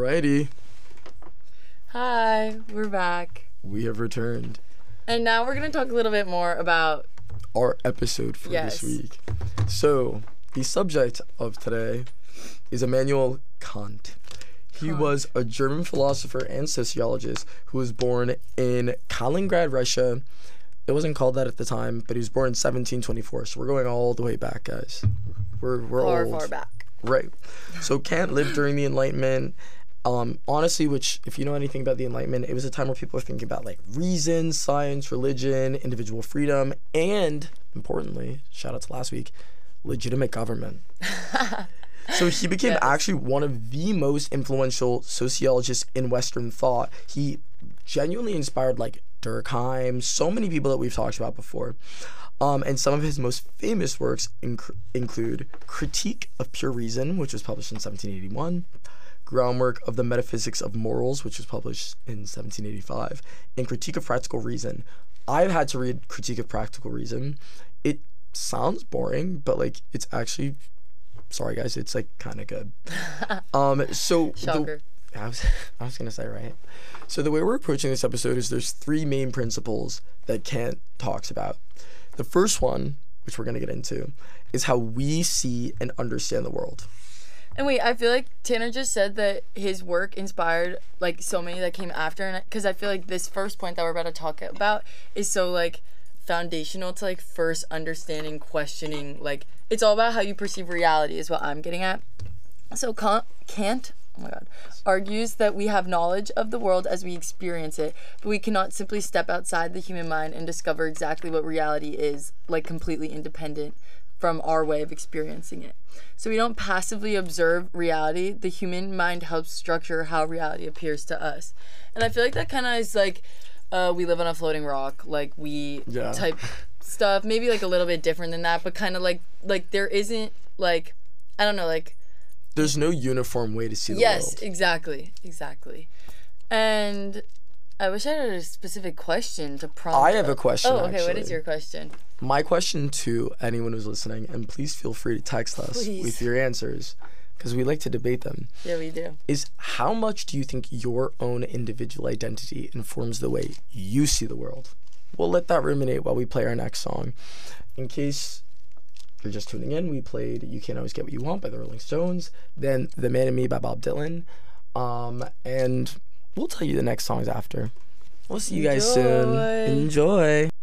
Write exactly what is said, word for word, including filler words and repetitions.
Alrighty. Hi, we're back. We have returned. And now we're going to talk a little bit more about our episode for yes. this week. So, the subject of today is Immanuel Kant. He Kant. was a German philosopher and sociologist who was born in Kaliningrad, Russia. It wasn't called that at the time, but he was born in seventeen twenty-four. So we're going all the way back, guys. We're we're far, old. far back. Right. So Kant lived during the Enlightenment. Um, honestly, which, if you know anything about the Enlightenment, it was a time where people were thinking about, like, reason, science, religion, individual freedom, and, importantly, shout out to last week, legitimate government. So he became yes. actually one of the most influential sociologists in Western thought. He genuinely inspired, like, Durkheim, so many people that we've talked about before. Um, and some of his most famous works inc- include Critique of Pure Reason, which was published in seventeen eighty-one, Groundwork of the Metaphysics of Morals, which was published in seventeen eighty-five, and Critique of Practical Reason. I've had to read Critique of Practical Reason. It sounds boring, but, like, it's actually, sorry guys, it's, like, kind of good. um, so Shocker. The, I was, I was gonna say, right? So the way we're approaching this episode is there's three main principles that Kant talks about. The first one, which we're gonna get into, is how we see and understand the world. And wait, I feel like Tanner just said that his work inspired, like, so many that came after, and because I feel like this first point that we're about to talk about is so, like, foundational to, like, first understanding, questioning, like, it's all about how you perceive reality is what I'm getting at. So Kant, oh my god, argues that we have knowledge of the world as we experience it, but we cannot simply step outside the human mind and discover exactly what reality is, like, completely independent from our way of experiencing it. So we don't passively observe reality. The human mind helps structure how reality appears to us. And I feel like that kind of is like, uh, we live on a floating rock, like we yeah. type stuff, maybe like a little bit different than that, but kind of like, like there isn't like, I don't know, like. There's no uniform way to see the yes, world. Yes, exactly, exactly. And I wish I had a specific question to prompt. I have a question, Oh, okay, actually. What is your question? My question to anyone who's listening, and please feel free to text us please. with your answers, because we like to debate them. Yeah, we do. Is how much do you think your own individual identity informs the way you see the world? We'll let that ruminate while we play our next song. In case you're just tuning in, we played You Can't Always Get What You Want by the Rolling Stones, then The Man in Me by Bob Dylan, um, and we'll tell you the next songs after. We'll see you guys Enjoy. soon. Enjoy.